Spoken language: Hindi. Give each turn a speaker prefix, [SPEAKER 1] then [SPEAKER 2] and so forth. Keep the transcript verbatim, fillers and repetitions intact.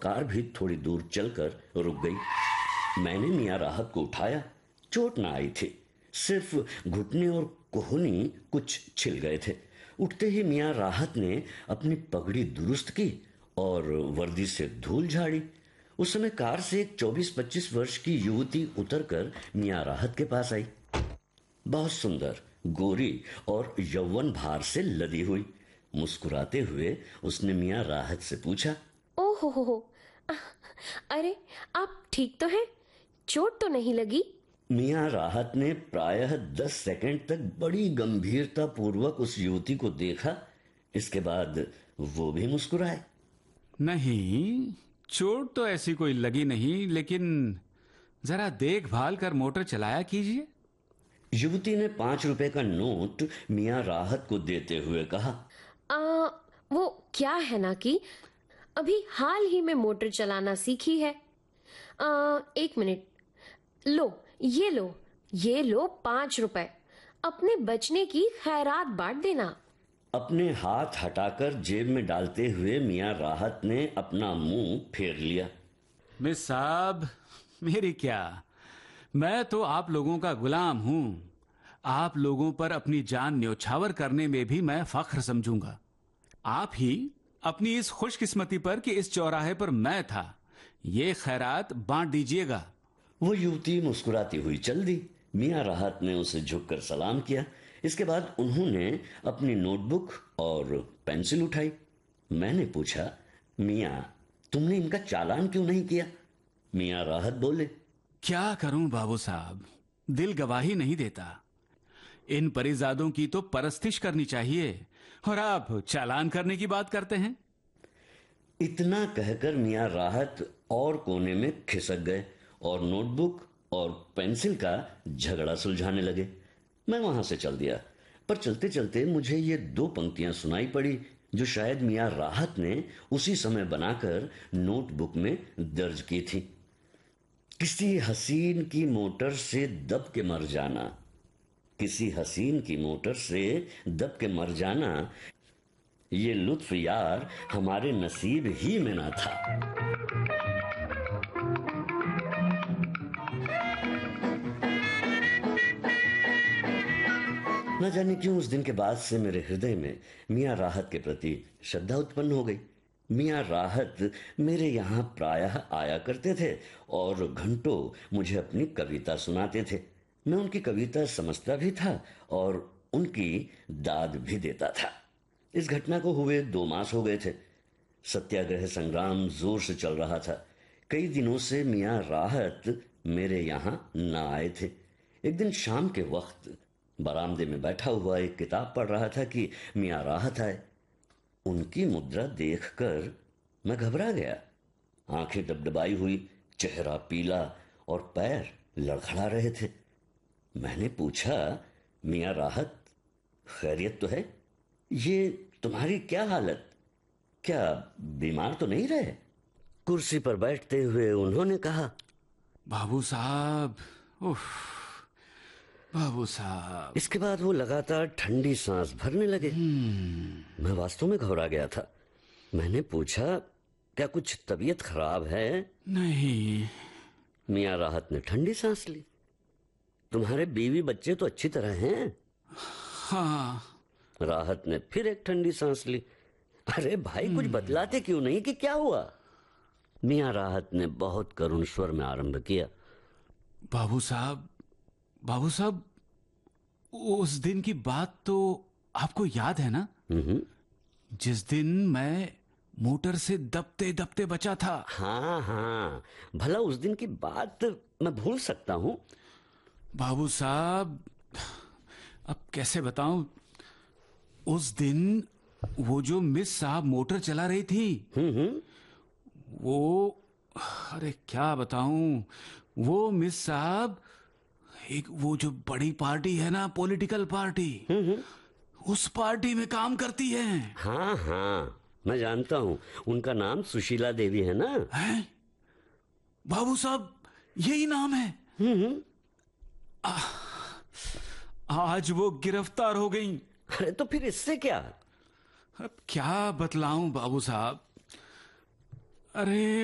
[SPEAKER 1] कार भी थोड़ी दूर चलकर रुक गई। मैंने मियाँ राहत को उठाया। चोट ना आई थी, सिर्फ घुटने और कोहनी कुछ छिल गए थे। उठते ही मियाँ राहत ने अपनी पगड़ी दुरुस्त की और वर्दी से धूल झाड़ी। उस समय कार से एक चौबीस पच्चीस वर्ष की युवती उतरकर मियाँ राहत के पास आई। बहुत सुंदर, गोरी और यौवन भार से लदी हुई। मुस्कुराते हुए उसने मियाँ राहत से पूछा,
[SPEAKER 2] ओहो हो हो, अरे आप ठीक तो हैं? चोट तो नहीं लगी?
[SPEAKER 1] मियाँ राहत ने प्रायः दस सेकंड तक बड़ी गंभीरता पूर्वक उस युवती को देखा। इसके बाद वो भी मुस्कुराए।
[SPEAKER 3] नहीं, चोट तो ऐसी कोई लगी नहीं, लेकिन जरा देखभाल कर मोटर चलाया कीजिए।
[SPEAKER 1] युवती ने पांच रुपए का नोट मियाँ राहत को देते हुए कहा,
[SPEAKER 2] आ, वो क्या है ना कि अभी हाल ही में मोटर चलाना सीखी है। आ, एक मिनट, लो ये लो ये लो पांच रुपए, अपने बचने की खैरात बांट देना।
[SPEAKER 1] अपने हाथ हटाकर जेब में डालते हुए मियाँ राहत ने अपना मुंह फेर लिया।
[SPEAKER 3] मिस साहब, मेरी क्या, मैं तो आप लोगों का गुलाम हूं। आप लोगों पर अपनी जान न्योछावर करने में भी मैं फख्र समझूंगा। आप ही अपनी इस खुशकिस्मती पर कि इस चौराहे पर मैं था। ये खैरात बांट दीजिएगा।
[SPEAKER 1] वो युवती मुस्कुराती हुई चल दी। मियाँ राहत ने उसे झुककर सलाम किया। इसके बाद उन्होंने अपनी नोटबुक और पेंसिल उठाई। मैंने पूछा, मियाँ, तुमने इनका चालान क्यों नहीं किया? मियाँ राहत बोले,
[SPEAKER 3] क्या करूं बाबू साहब, दिल गवाही नहीं देता। इन परिजादों की तो परस्तिश करनी चाहिए और आप चालान करने की बात करते हैं।
[SPEAKER 1] इतना कहकर मियाँ राहत और कोने में खिसक गए और नोटबुक और पेंसिल का झगड़ा सुलझाने लगे। मैं वहां से चल दिया, पर चलते चलते मुझे ये दो पंक्तियां सुनाई पड़ी जो शायद मियाँ राहत ने उसी समय बनाकर नोटबुक में दर्ज की थी। किसी हसीन की मोटर से दब के मर जाना, किसी हसीन की मोटर से दब के मर जाना, ये लुत्फ यार हमारे नसीब ही में ना था। न जाने क्यों उस दिन के बाद से मेरे हृदय में मियाँ राहत के प्रति श्रद्धा उत्पन्न हो गई। मियाँ राहत मेरे यहाँ प्रायः आया करते थे और घंटों मुझे अपनी कविता सुनाते थे। मैं उनकी कविता समझता भी था और उनकी दाद भी देता था। इस घटना को हुए दो मास हो गए थे। सत्याग्रह संग्राम जोर से चल रहा था। कई दिनों से मियाँ राहत मेरे यहाँ न आए थे। एक दिन शाम के वक्त बरामदे में बैठा हुआ एक किताब पढ़ रहा था कि मियाँ राहत आए। उनकी मुद्रा देखकर मैं घबरा गया। आंखें डबडबाई हुई, चेहरा पीला और पैर लड़खड़ा रहे थे। मैंने पूछा, मियाँ राहत, खैरियत तो है? ये तुम्हारी क्या हालत, क्या बीमार तो नहीं रहे? कुर्सी पर बैठते हुए उन्होंने कहा,
[SPEAKER 3] बाबू साहब, उफ, बाबू साहब।
[SPEAKER 1] इसके बाद वो लगातार ठंडी सांस भरने लगे। मैं वास्तव में घबरा गया था। मैंने पूछा, क्या कुछ तबीयत खराब है?
[SPEAKER 3] नहीं।
[SPEAKER 1] मियाँ राहत ने ठंडी सांस ली। तुम्हारे बीवी बच्चे तो अच्छी तरह हैं?
[SPEAKER 3] हाँ।
[SPEAKER 1] राहत ने फिर एक ठंडी सांस ली। अरे भाई, कुछ बतलाते क्यों नहीं कि क्या हुआ? मियाँ राहत ने बहुत करुण स्वर में आरंभ किया,
[SPEAKER 3] बाबू साहब, बाबू साहब, उस दिन की बात तो आपको याद है ना? जिस दिन मैं मोटर से दबते दबते बचा था।
[SPEAKER 1] हाँ हाँ, भला उस दिन की बात मैं भूल सकता हूँ?
[SPEAKER 3] बाबू साहब, अब कैसे बताऊं? उस दिन वो जो मिस साहब मोटर चला रही थी, वो, अरे क्या बताऊं, वो मिस साहब एक वो जो बड़ी पार्टी है ना, पॉलिटिकल पार्टी, उस पार्टी में काम करती है।
[SPEAKER 1] हाँ हाँ, मैं जानता हूँ। उनका नाम सुशीला देवी है ना?
[SPEAKER 3] है? बाबू साहब, यही नाम है। आ, आज वो गिरफ्तार हो गई।
[SPEAKER 1] अरे तो फिर इससे क्या?
[SPEAKER 3] अब क्या बतलाऊं बाबू साहब। अरे